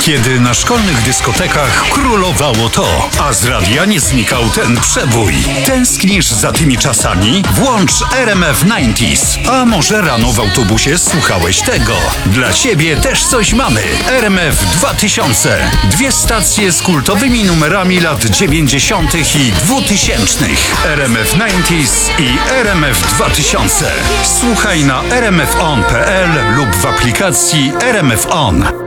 Kiedy na szkolnych dyskotekach królowało to, a z radia nie znikał ten przebój. Tęsknisz za tymi czasami? Włącz RMF 90s. A może rano w autobusie słuchałeś tego? Dla ciebie też coś mamy. RMF 2000. 2 stacje z kultowymi numerami lat 90. i 2000. RMF 90s i RMF 2000. Słuchaj na rmfon.pl lub w aplikacji RMF On.